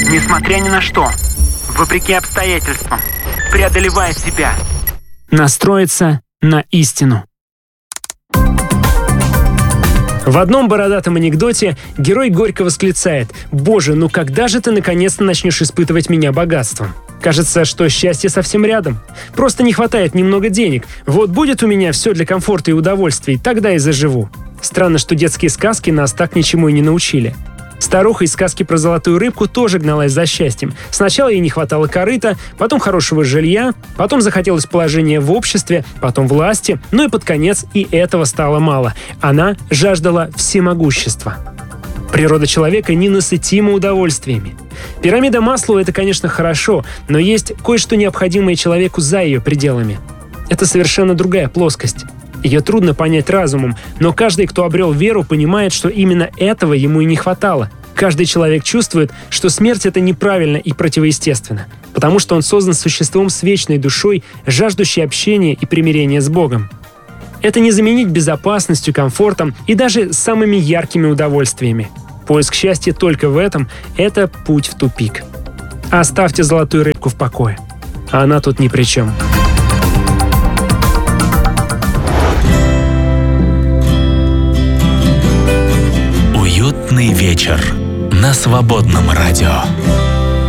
Несмотря ни на что, вопреки обстоятельствам, преодолевая себя. Настроиться на истину. В одном бородатом анекдоте герой горько восклицает: «Боже, ну когда же ты наконец-то начнешь испытывать меня богатством? Кажется, что счастье совсем рядом. Просто не хватает немного денег. Вот будет у меня все для комфорта и удовольствий, тогда и заживу». Странно, что детские сказки нас так ничему и не научили. Старуха из сказки про золотую рыбку тоже гналась за счастьем. Сначала ей не хватало корыта, потом хорошего жилья, потом захотелось положения в обществе, потом власти, ну и под конец и этого стало мало. Она жаждала всемогущества. Природа человека ненасытима удовольствиями. Пирамида Маслоу — это, конечно, хорошо, но есть кое-что необходимое человеку за ее пределами. Это совершенно другая плоскость. Ее трудно понять разумом, но каждый, кто обрел веру, понимает, что именно этого ему и не хватало. Каждый человек чувствует, что смерть — это неправильно и противоестественно, потому что он создан существом с вечной душой, жаждущей общения и примирения с Богом. Это не заменить безопасностью, комфортом и даже самыми яркими удовольствиями. Поиск счастья только в этом — это путь в тупик. Оставьте золотую рыбку в покое. Она тут ни при чем. Уютный вечер на Свободном радио.